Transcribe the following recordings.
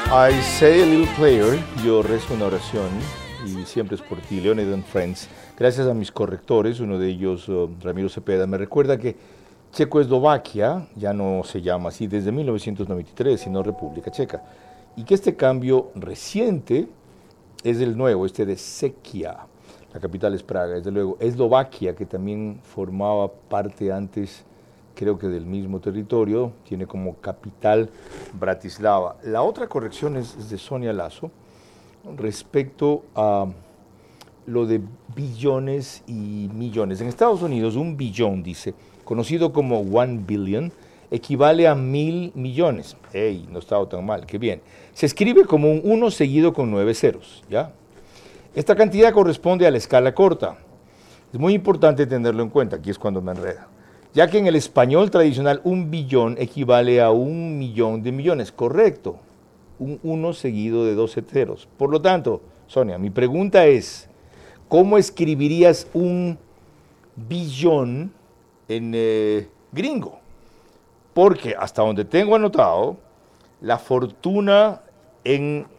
I say a little prayer, yo rezo una oración y siempre es por ti, Leonid and Friends. Gracias a mis correctores, uno de ellos, Ramiro Cepeda, me recuerda que Checoslovaquia ya no se llama así desde 1993, sino República Checa. Y que este cambio reciente es el nuevo, este de Czechia. La capital es Praga, desde luego. Eslovaquia, que también formaba parte antes, creo que del mismo territorio, tiene como capital Bratislava. La otra corrección es de Sonia Lazo respecto a lo de billones y millones. En Estados Unidos, un billón, dice, conocido como 1 billion, equivale a 1.000 millones. ¡Ey! No estaba tan mal, qué bien. Se escribe como un 1 seguido con 9 ceros, ¿ya? Esta cantidad corresponde a la escala corta. Es muy importante tenerlo en cuenta, aquí es cuando me enreda. Ya que en el español tradicional un billón equivale a 1.000.000 de millones, correcto. Un 1 seguido de 12 ceros. Por lo tanto, Sonia, mi pregunta es, ¿cómo escribirías un billón en gringo? Porque hasta donde tengo anotado, la fortuna en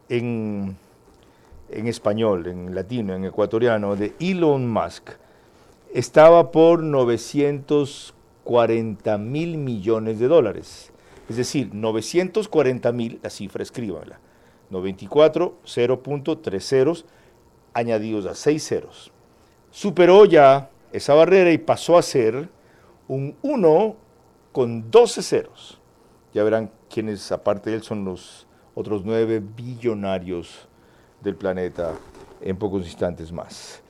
español, en latino, en ecuatoriano, de Elon Musk, estaba por 940.000 millones de dólares. Es decir, 940.000, la cifra escríbanla, 94, 0.3 ceros, añadidos a 6 ceros. Superó ya esa barrera y pasó a ser un 1 con 12 ceros. Ya verán quiénes, aparte de él, son los otros 9 billonarios del planeta en pocos instantes más.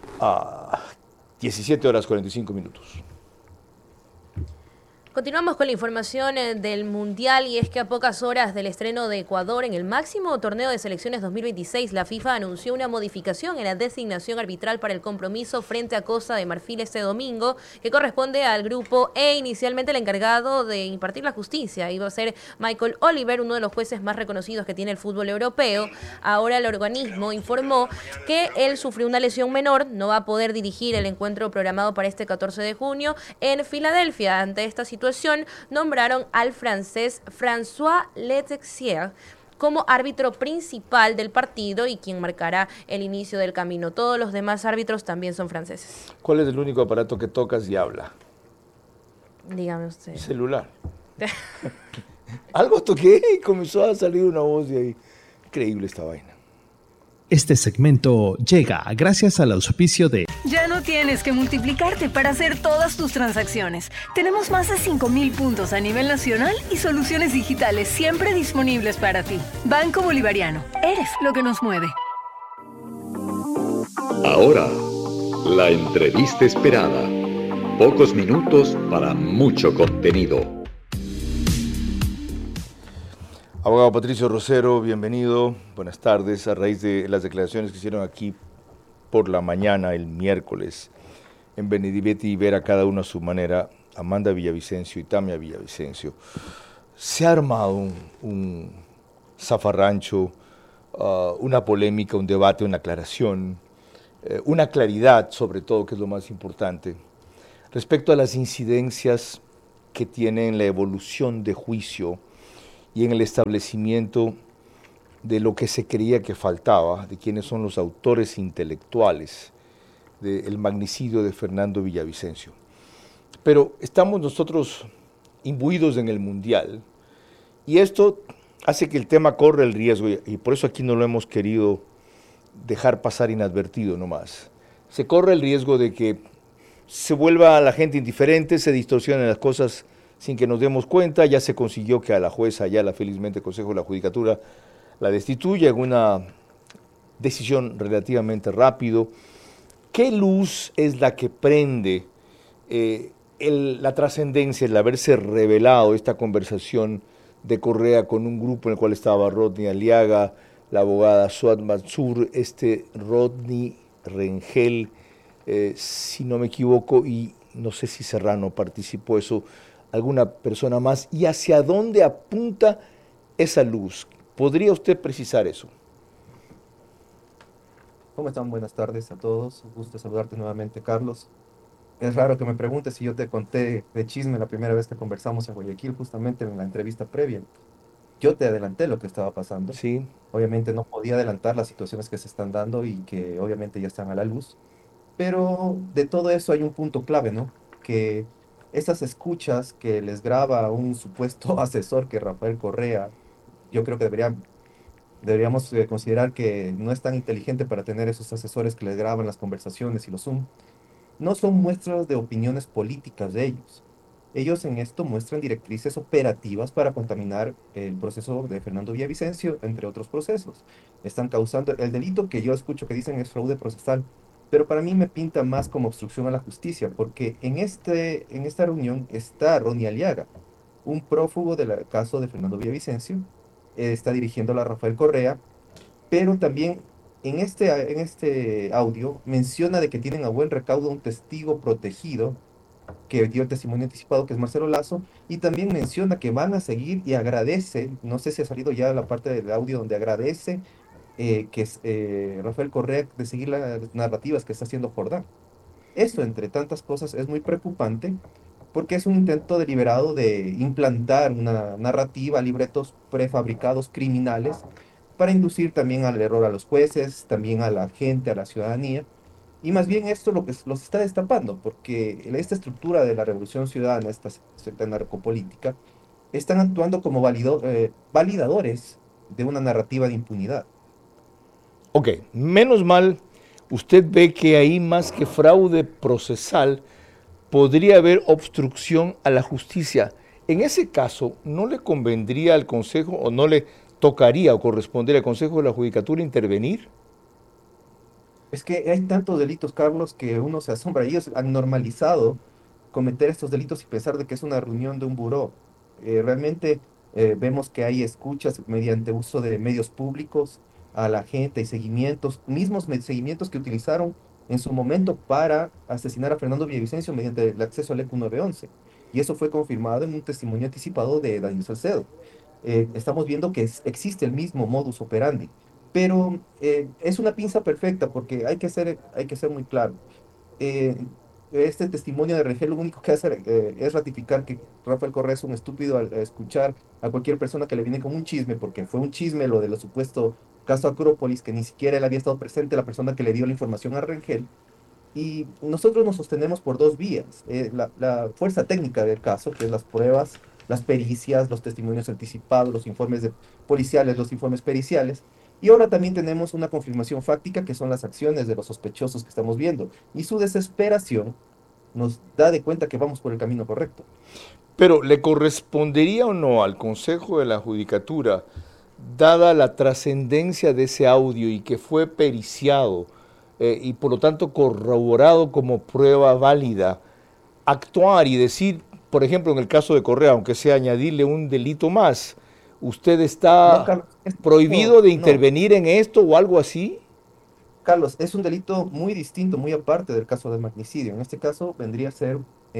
17 horas 45 minutos. Continuamos con la información del Mundial y es que a pocas horas del estreno de Ecuador en el máximo torneo de selecciones 2026, la FIFA anunció una modificación en la designación arbitral para el compromiso frente a Costa de Marfil este domingo, que corresponde al grupo E. Inicialmente el encargado de impartir la justicia iba a ser Michael Oliver, uno de los jueces más reconocidos que tiene el fútbol europeo. Ahora el organismo informó que él sufrió una lesión menor, no va a poder dirigir el encuentro programado para este 14 de junio en Filadelfia. Ante esta situación, nombraron al francés François Letexier como árbitro principal del partido y quien marcará el inicio del camino. Todos los demás árbitros también son franceses. ¿Cuál es el único aparato que tocas y habla? Dígame usted. El celular. Algo toqué y comenzó a salir una voz de ahí. Increíble esta vaina. Este segmento llega gracias al auspicio de... Ya no tienes que multiplicarte para hacer todas tus transacciones. Tenemos más de 5.000 puntos a nivel nacional y soluciones digitales siempre disponibles para ti. Banco Bolivariano. Eres lo que nos mueve. Ahora, la entrevista esperada. Pocos minutos para mucho contenido. Abogado Patricio Rosero, bienvenido. Buenas tardes. A raíz de las declaraciones que hicieron aquí por la mañana, el miércoles, en Benedetti y ver a cada uno a su manera, Amanda Villavicencio y Tamia Villavicencio, se ha armado un zafarrancho, una polémica, un debate, una aclaración, una claridad sobre todo, que es lo más importante, respecto a las incidencias que tiene en la evolución de juicio y en el establecimiento de lo que se creía que faltaba, de quiénes son los autores intelectuales del magnicidio de Fernando Villavicencio. Pero estamos nosotros imbuidos en el Mundial y esto hace que el tema corra el riesgo, y por eso aquí no lo hemos querido dejar pasar inadvertido nomás. Se corre el riesgo de que se vuelva a la gente indiferente, se distorsionen las cosas sin que nos demos cuenta. Ya se consiguió que a la jueza Ayala, felizmente el Consejo de la Judicatura la destituya en una decisión relativamente rápido. ¿Qué luz es la que prende la trascendencia, el haberse revelado esta conversación de Correa con un grupo en el cual estaba Rodney Aliaga, la abogada Suad Mansur, Rodney Rengel, si no me equivoco, y no sé si Serrano participó eso, alguna persona más, y hacia dónde apunta esa luz? ¿Podría usted precisar eso? ¿Cómo están? Buenas tardes a todos. Un gusto saludarte nuevamente, Carlos. Es raro que me preguntes si yo te conté de chisme la primera vez que conversamos en Guayaquil, justamente en la entrevista previa. yo te adelanté lo que estaba pasando. Sí. Obviamente no podía adelantar las situaciones que se están dando y que obviamente ya están a la luz. Pero de todo eso hay un punto clave, ¿no? Que esas escuchas que les graba un supuesto asesor que Rafael Correa, yo creo que deberíamos considerar que no es tan inteligente para tener esos asesores que les graban las conversaciones y los Zoom, no son muestras de opiniones políticas de ellos. Ellos en esto muestran directrices operativas para contaminar el proceso de Fernando Villavicencio, entre otros procesos. Están causando el delito que yo escucho que dicen es fraude procesal, pero para mí me pinta más como obstrucción a la justicia, porque en esta reunión está Ronnie Aliaga, un prófugo del caso de Fernando Villavicencio, está dirigiendo a Rafael Correa, pero también en este audio menciona de que tienen a buen recaudo un testigo protegido que dio el testimonio anticipado, que es Marcelo Lazo, y también menciona que van a seguir y agradece, no sé si ha salido ya la parte del audio donde agradece Rafael Correa de seguir las narrativas que está haciendo Jordán. Esto, entre tantas cosas, es muy preocupante porque es un intento deliberado de implantar una narrativa, libretos prefabricados criminales para inducir también al error a los jueces, también a la gente, a la ciudadanía. Y más bien esto lo que los está destapando, porque esta estructura de la revolución ciudadana, esta secta narcopolítica, están actuando como validadores de una narrativa de impunidad. Ok, menos mal, usted ve que ahí más que fraude procesal, podría haber obstrucción a la justicia. En ese caso, ¿no le convendría al Consejo o no le tocaría o correspondería al Consejo de la Judicatura intervenir? Es que hay tantos delitos, Carlos, que uno se asombra. Ellos han normalizado cometer estos delitos y pensar de que es una reunión de un buró. Realmente vemos que hay escuchas mediante uso de medios públicos a la gente y seguimientos, mismos seguimientos que utilizaron en su momento para asesinar a Fernando Villavicencio mediante el acceso al ECU 911. Y eso fue confirmado en un testimonio anticipado de Daniel Salcedo. Estamos viendo que existe el mismo modus operandi, pero es una pinza perfecta porque hay que ser muy claro. Eh, este testimonio de Rengel lo único que hace es ratificar que Rafael Correa es un estúpido al escuchar a cualquier persona que le viene con un chisme, porque fue un chisme lo de lo supuesto caso Acrópolis, que ni siquiera él había estado presente, la persona que le dio la información a Rengel. Y nosotros nos sostenemos por dos vías. La fuerza técnica del caso, que es las pruebas, las pericias, los testimonios anticipados, los informes policiales, los informes periciales. Y ahora también tenemos una confirmación fáctica, que son las acciones de los sospechosos que estamos viendo. Y su desesperación nos da de cuenta que vamos por el camino correcto. Pero ¿le correspondería o no al Consejo de la Judicatura, dada la trascendencia de ese audio y que fue periciado y por lo tanto corroborado como prueba válida, actuar y decir, por ejemplo, en el caso de Correa, aunque sea añadirle un delito más, usted No, está Carlos, prohibido de no, intervenir en esto o algo así? Carlos, es un delito muy distinto, muy aparte del caso del magnicidio. En este caso vendría a ser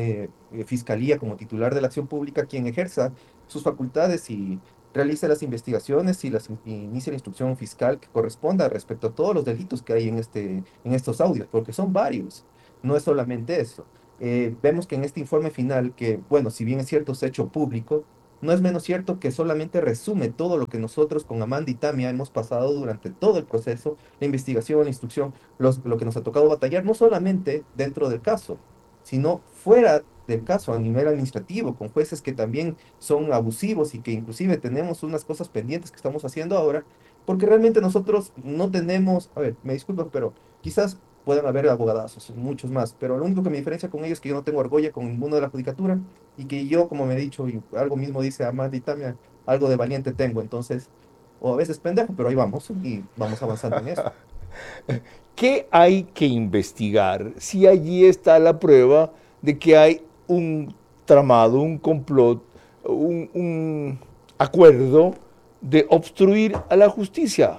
Fiscalía como titular de la acción pública quien ejerza sus facultades y realice las investigaciones y inicie la instrucción fiscal que corresponda respecto a todos los delitos que hay en estos audios, porque son varios. No es solamente eso. Vemos que en este informe final, que, bueno, si bien es cierto, se ha hecho público, no es menos cierto que solamente resume todo lo que nosotros con Amanda y Tamia hemos pasado durante todo el proceso, la investigación, la instrucción, lo que nos ha tocado batallar, no solamente dentro del caso, sino fuera del caso, a nivel administrativo, con jueces que también son abusivos y que inclusive tenemos unas cosas pendientes que estamos haciendo ahora, porque realmente nosotros no tenemos, a ver, me disculpan, pero quizás puedan haber abogadazos, muchos más, pero lo único que me diferencia con ellos es que yo no tengo argolla con ninguno de la judicatura y que yo, como me he dicho, y algo mismo dice Amanda y Tamia, algo de valiente tengo, entonces, o a veces pendejo, pero ahí vamos y vamos avanzando en eso. ¿Qué hay que investigar si allí está la prueba de que hay un tramado, un complot, un acuerdo de obstruir a la justicia?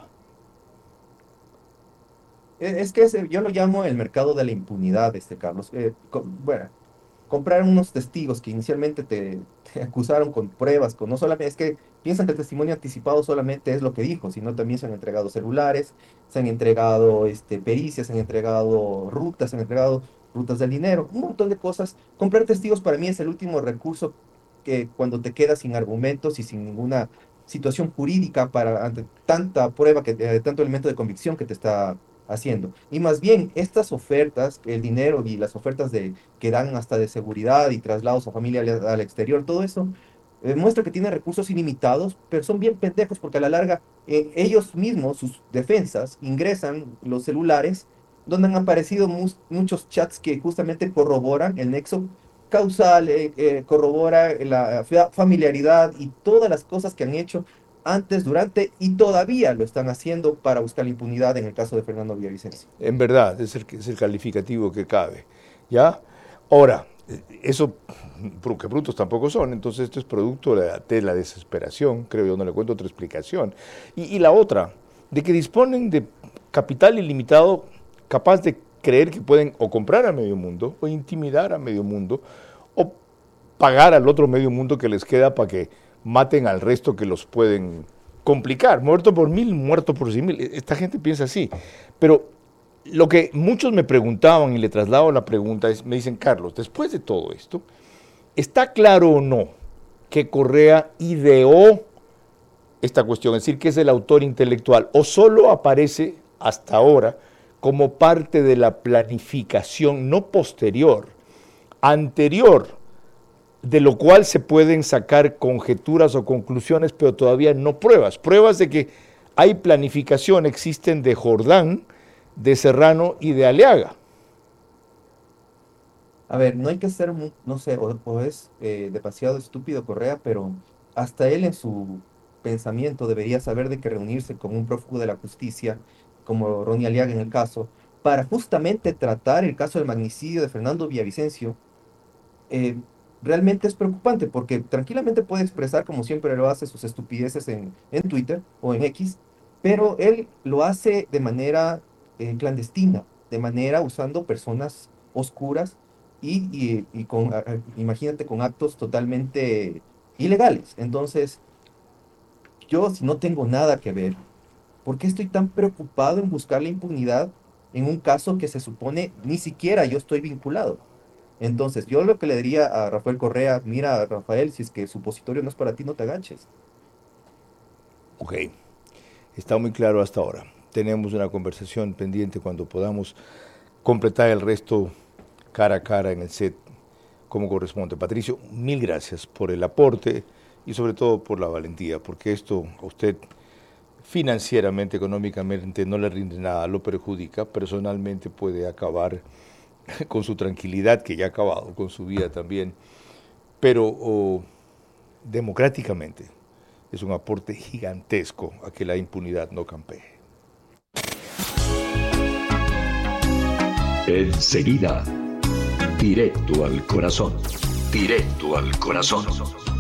Es que yo lo llamo el mercado de la impunidad, Carlos. Bueno, comprar unos testigos que inicialmente te acusaron con pruebas, con no solamente, es que piensan que el testimonio anticipado solamente es lo que dijo, sino también se han entregado celulares, se han entregado pericias, se han entregado rutas, se han entregado rutas del dinero, un montón de cosas. Comprar testigos para mí es el último recurso que cuando te quedas sin argumentos y sin ninguna situación jurídica ante tanta prueba, tanto elemento de convicción que te está haciendo. Y más bien, estas ofertas, el dinero y las ofertas que dan hasta de seguridad y traslados a familia al exterior, todo eso muestra que tienen recursos ilimitados, pero son bien pendejos porque a la larga ellos mismos, sus defensas, ingresan los celulares donde han aparecido muchos chats que justamente corroboran el nexo causal, corrobora la familiaridad y todas las cosas que han hecho antes, durante y todavía lo están haciendo para buscar la impunidad en el caso de Fernando Villavicencio. En verdad, es el calificativo que cabe, ¿ya? Ahora, eso, que brutos tampoco son, entonces esto es producto de la desesperación, creo yo, no le cuento otra explicación. Y la otra, de que disponen de capital ilimitado capaz de creer que pueden o comprar a medio mundo, o intimidar a medio mundo, o pagar al otro medio mundo que les queda para que maten al resto que los pueden complicar. Muerto por 1000, muerto por 100,000. Esta gente piensa así. Pero lo que muchos me preguntaban, y le traslado la pregunta, es, me dicen, Carlos, después de todo esto, ¿está claro o no que Correa ideó esta cuestión? Es decir, que es el autor intelectual, o solo aparece hasta ahora como parte de la planificación, no posterior, anterior, de lo cual se pueden sacar conjeturas o conclusiones, pero todavía no pruebas. Pruebas de que hay planificación, existen de Jordán, de Serrano y de Aliaga. A ver, no hay que ser, no sé, o es demasiado estúpido Correa, pero hasta él en su pensamiento debería saber de que reunirse con un prófugo de la justicia, como Ronnie Aliaga en el caso, para justamente tratar el caso del magnicidio de Fernando Villavicencio, realmente es preocupante, porque tranquilamente puede expresar, como siempre lo hace, sus estupideces en Twitter o en X, pero él lo hace de manera clandestina, de manera usando personas oscuras y con, imagínate, con actos totalmente ilegales. Entonces, yo si no tengo nada que ver, ¿por qué estoy tan preocupado en buscar la impunidad en un caso que se supone ni siquiera yo estoy vinculado? Entonces, yo lo que le diría a Rafael Correa, mira, Rafael, si es que supositorio no es para ti, no te agaches. Ok, está muy claro hasta ahora. Tenemos una conversación pendiente cuando podamos completar el resto cara a cara en el set como corresponde. Patricio, mil gracias por el aporte y sobre todo por la valentía, porque esto a usted financieramente, económicamente no le rinde nada, lo perjudica, personalmente puede acabar con su tranquilidad, que ya ha acabado, con su vida también, pero democráticamente es un aporte gigantesco a que la impunidad no campee. Enseguida, directo al corazón, directo al corazón.